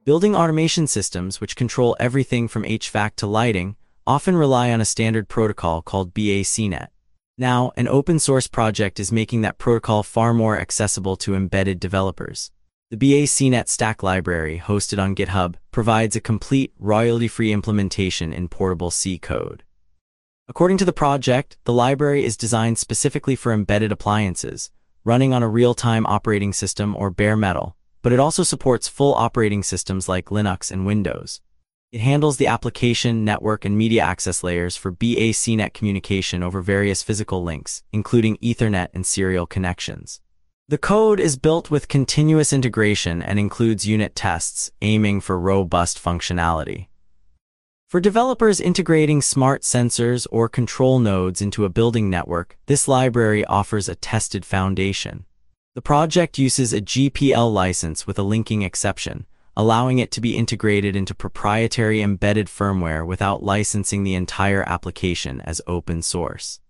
Building automation systems, which control everything from HVAC to lighting, often rely on a standard protocol called BACnet. Now, an open-source project is making that protocol far more accessible to embedded developers. The BACnet Stack library, hosted on GitHub, provides a complete, royalty-free implementation in portable C code. According to the project, the library is designed specifically for embedded appliances, running on a real-time operating system or bare metal, but it also supports full operating systems like Linux and Windows. It handles the application, network, and media access layers for BACnet communication over various physical links, including Ethernet and serial connections. The code is built with continuous integration and includes unit tests, aiming for robust functionality. For developers integrating smart sensors or control nodes into a building network, this library offers a tested foundation. The project uses a GPL license with a linking exception, allowing it to be integrated into proprietary embedded firmware without licensing the entire application as open source.